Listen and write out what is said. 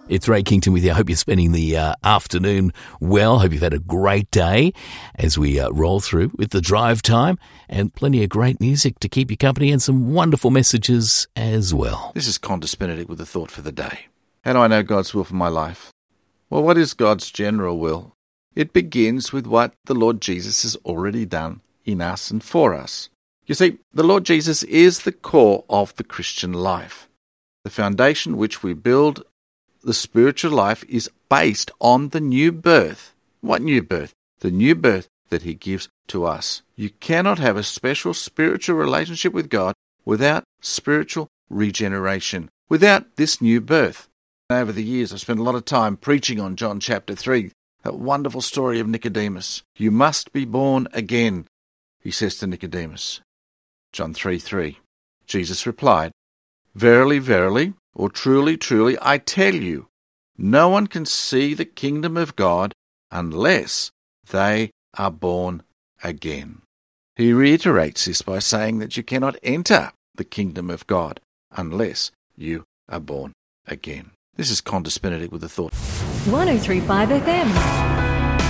It's Ray Kington with you. I hope you're spending the afternoon well. Hope you've had a great day as we roll through with the drive time and plenty of great music to keep you company and some wonderful messages as well. This is Qantas Benedict with the thought for the day. How do I know God's will for my life? Well, what is God's general will? It begins with what the Lord Jesus has already done in us and for us. You see, the Lord Jesus is the core of the Christian life. The foundation which we build the spiritual life is based on the new birth. What new birth? The new birth that he gives to us. You cannot have a special spiritual relationship with God without spiritual regeneration, without this new birth. Over the years, I've spent a lot of time preaching on John chapter 3, that wonderful story of Nicodemus. You must be born again, he says to Nicodemus. John 3:3. Jesus replied, Verily, verily, or truly, truly, I tell you, no one can see the kingdom of God unless they are born again. He reiterates this by saying that you cannot enter the kingdom of God unless you are born again. This is Qantas Benedict with the thought. 103.5 FM.